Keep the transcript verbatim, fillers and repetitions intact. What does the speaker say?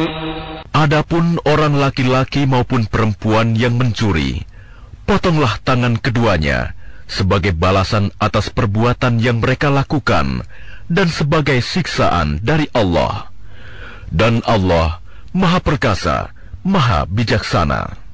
Adapun orang laki-laki maupun perempuan yang mencuri, potonglah tangan keduanya sebagai balasan atas perbuatan yang mereka lakukan dan sebagai siksaan dari Allah. Dan Allah Maha Perkasa, Maha Bijaksana.